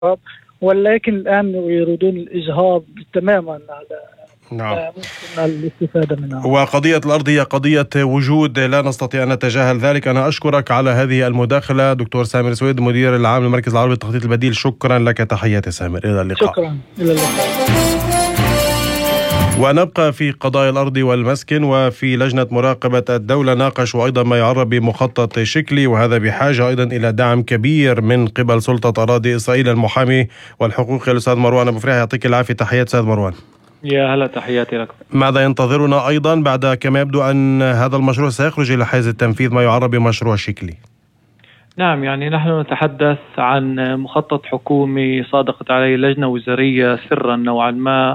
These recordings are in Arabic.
ولكن الآن يريدون الإجهاض تماما على نعم. ممكن الاستفادة منها. وقضية الأرض هي قضية وجود، لا نستطيع أن نتجاهل ذلك. أنا أشكرك على هذه المداخلة دكتور سامر سويد، مدير العام للمركز العربي للتخطيط البديل. شكرا لك، تحياتي سامر، إلى اللقاء. شكرا، إلى اللقاء. ونبقى في قضايا الأرض والمسكن. وفي لجنة مراقبة الدولة ناقشوا أيضا ما يعرف بمخطط شكلي، وهذا بحاجة أيضا إلى دعم كبير من قبل سلطة أراضي إسرائيل. المحامي والحقوقي الأستاذ مروان أبو فريح، يعطيك العافية. تحيات أستاذ مروان. يا هلا، تحياتي لك. ماذا ينتظرنا أيضا بعد كما يبدو أن هذا المشروع سيخرج إلى حيز التنفيذ، ما يعرف بمشروع شكلي؟ نعم، يعني نحن نتحدث عن مخطط حكومي صادقت عليه لجنة وزارية سرا نوعا ما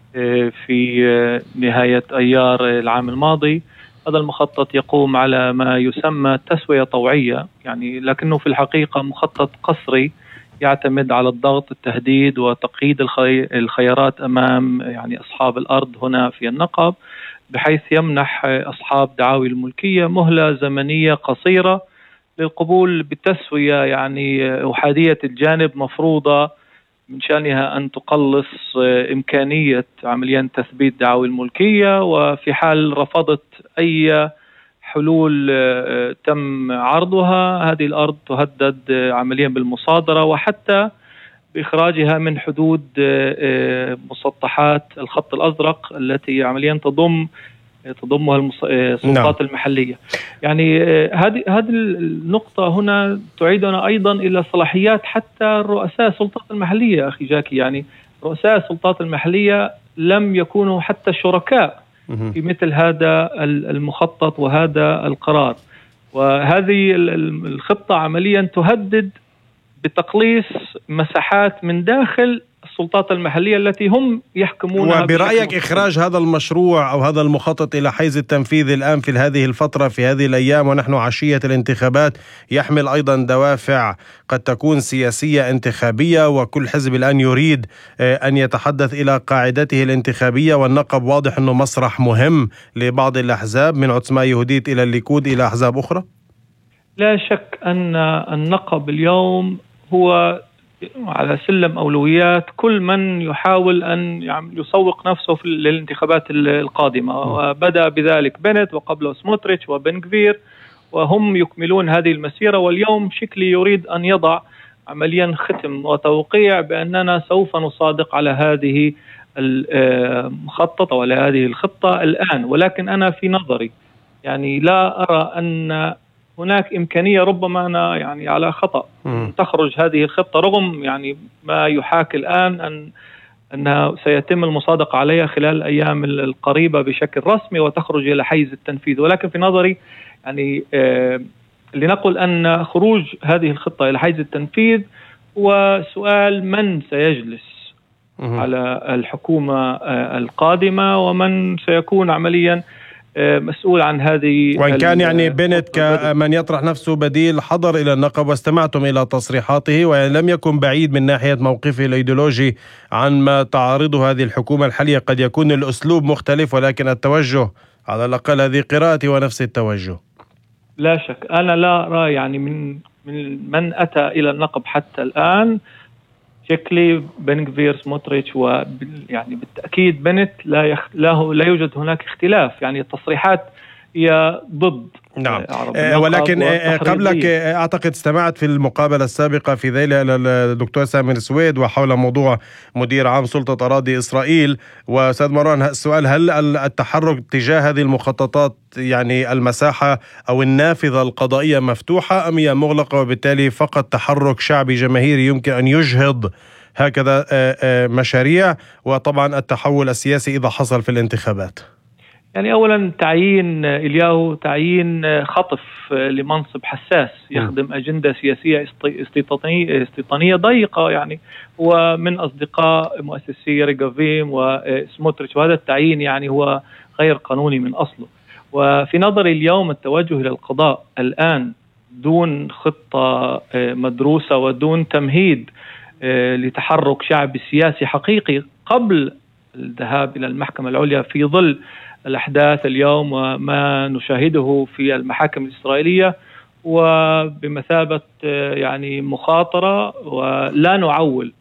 في نهاية أيار العام الماضي. هذا المخطط يقوم على ما يسمى تسوية طوعية، يعني لكنه في الحقيقة مخطط قسري يعتمد على الضغط، التهديد وتقييد الخيارات أمام يعني أصحاب الأرض هنا في النقب، بحيث يمنح أصحاب دعاوي الملكية مهلة زمنية قصيرة للقبول بالتسوية، يعني أحادية الجانب مفروضة من شأنها أن تقلص إمكانية عمليا تثبيت دعاوي الملكية، وفي حال رفضت أي حلول تم عرضها هذه الأرض تهدد عمليا بالمصادرة، وحتى بإخراجها من حدود مسطحات الخط الأزرق التي عمليا تضمها السلطات المحلية. يعني هذه النقطة هنا تعيدنا أيضا إلى صلاحيات حتى رؤساء السلطات المحلية. أخي جاكي، يعني رؤساء السلطات المحلية لم يكونوا حتى شركاء في مثل هذا المخطط وهذا القرار، وهذه الخطة عمليا تهدد بتقليص مساحات من داخل السلطات المحلية التي هم يحكمونها. وبرأيك إخراج هذا المشروع أو هذا المخطط إلى حيز التنفيذ الآن في هذه الفترة، في هذه الأيام ونحن عشية الانتخابات، يحمل أيضا دوافع قد تكون سياسية انتخابية، وكل حزب الآن يريد أن يتحدث إلى قاعدته الانتخابية، والنقب واضح أنه مسرح مهم لبعض الأحزاب من عتسماء يهوديت إلى الليكود إلى أحزاب أخرى؟ لا شك أن النقب اليوم هو على سلم أولويات كل من يحاول أن يسوق نفسه للانتخابات القادمة، وبدأ بذلك بنت وقبله سموتريتش وبن غفير، وهم يكملون هذه المسيرة. واليوم شكلي يريد أن يضع عمليا ختم وتوقيع بأننا سوف نصادق على هذه المخطط وعلى هذه الخطة الآن. ولكن أنا في نظري يعني لا أرى أن هناك إمكانية، ربما أنا يعني على خطأ، تخرج هذه الخطة رغم يعني ما يحاكي الآن أنها سيتم المصادقة عليها خلال الأيام القريبة بشكل رسمي وتخرج إلى حيز التنفيذ. ولكن في نظري يعني لنقل أن خروج هذه الخطة إلى حيز التنفيذ هو سؤال من سيجلس على الحكومة القادمة ومن سيكون عمليا مسؤول عن هذه. وإن كان يعني بنت كمن يطرح نفسه بديل حضر إلى النقب واستمعتم إلى تصريحاته، ولم يكن بعيد من ناحية موقفه الإيديولوجي عن ما تعارضه هذه الحكومة الحالية. قد يكون الأسلوب مختلف ولكن التوجه على الأقل هذه قراءتي ونفس التوجه. لا شك، أنا لا أرى يعني من أتى إلى النقب حتى الآن شكلي بن غفير سموتريتش، ويعني بالتأكيد بنت لا يوجد هناك اختلاف، يعني التصريحات هي ضد. نعم، ولكن قبلك أعتقد استمعت في المقابلة السابقة في ذيلة إلى الدكتور سامر سويد وحول موضوع مدير عام سلطة أراضي إسرائيل. وأستاذ مروان، السؤال: هل التحرك تجاه هذه المخططات يعني المساحة أو النافذة القضائية مفتوحة أم هي مغلقة، وبالتالي فقط تحرك شعبي جماهيري يمكن أن يجهض هكذا مشاريع، وطبعا التحول السياسي إذا حصل في الانتخابات؟ يعني أولا تعيين إلياهو تعيين خطف لمنصب حساس يخدم أجندة سياسية استيطانية ضيقة، يعني هو من أصدقاء مؤسسي ريغافيم وسموتريتش، وهذا التعيين يعني هو غير قانوني من أصله. وفي نظري اليوم التوجه إلى القضاء الآن دون خطة مدروسة ودون تمهيد لتحرك شعبي سياسي حقيقي قبل الذهاب إلى المحكمة العليا في ظل الأحداث اليوم وما نشاهده في المحاكم الإسرائيلية، وبمثابة يعني مخاطرة، ولا نعول